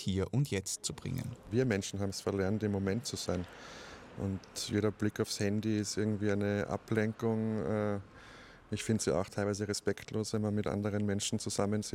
Hier und Jetzt zu bringen. Wir Menschen haben es verlernt, im Moment zu sein. Und jeder Blick aufs Handy ist irgendwie eine Ablenkung. Ich finde es ja auch teilweise respektlos, wenn man mit anderen Menschen zusammen